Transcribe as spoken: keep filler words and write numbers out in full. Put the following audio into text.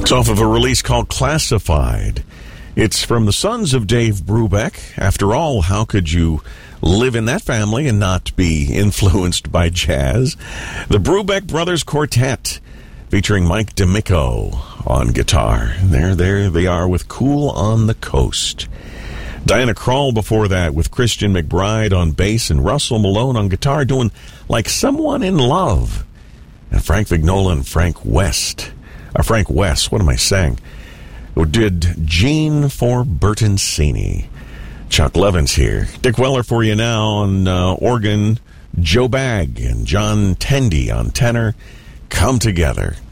It's off of a release called Classified. It's from the sons of Dave Brubeck. After all, how could you live in that family and not be influenced by jazz? The Brubeck Brothers Quartet, featuring Mike D'Amico on guitar. There, there they are with Cool on the Coast. Diana Krall before that with Christian McBride on bass and Russell Malone on guitar doing Like Someone in Love. And Frank Vignola and Frank West. Uh, Frank West, what am I saying? Who did Gene for Bertoncini. Chuck Levin's here. Dick Weller for you now on uh, organ. Joe Bagg and John Tendy on tenor. Come Together.